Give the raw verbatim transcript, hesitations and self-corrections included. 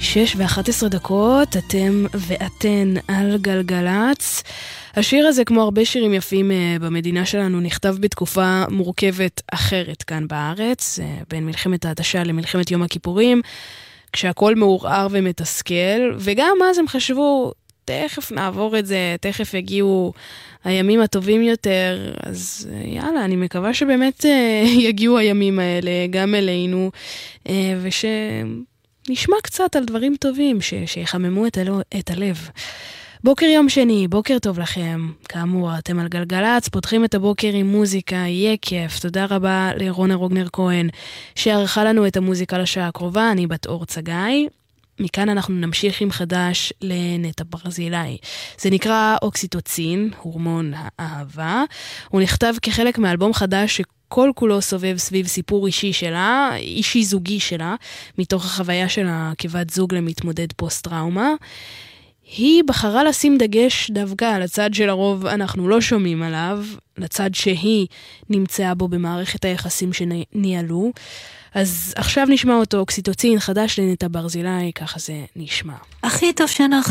שש ואחת עשרה דקות, אתם ואתן על גלגלץ. השיר הזה, כמו הרבה שירים יפים במדינה שלנו, נכתב בתקופה מורכבת אחרת כאן בארץ, בין מלחמת ההתשה למלחמת יום הכיפורים, כשהכל מעורער ומתסכל, וגם אז הם חשבו, תכף נעבור את זה, תכף יגיעו הימים הטובים יותר, אז יאללה, אני מקווה שבאמת יגיעו הימים האלה גם אלינו, ושנשמע קצת על דברים טובים, שיחממו את, הלו, את הלב. בוקר יום שני, בוקר טוב לכם. כאמור, אתם על גלגלץ, פותחים את הבוקר עם מוזיקה, יהיה כיף. תודה רבה לרונה רוגנר כהן, שערכה לנו את המוזיקה לשעה הקרובה, אני בת אור צגאי. מכאן אנחנו נמשיך עם חדש לנטע ברזילי. זה נקרא אוקסיטוצין, הורמון האהבה. הוא נכתב כחלק מאלבום חדש שכל כולו סובב סביב סיפור אישי שלה, אישי זוגי שלה, מתוך החוויה שלה כבת זוג למתמודד פוסט-טראומה. היא בחרה לשים דגש דווקא על הצד שלרוב אנחנו לא שומעים עליו, לצד שהיא נמצאה בו במערכת היחסים שניהלו. אז עכשיו נשמע אותו, אוקסיטוצין חדש לנטע ברזילי, ככה זה נשמע. הכי טוב שאנחנו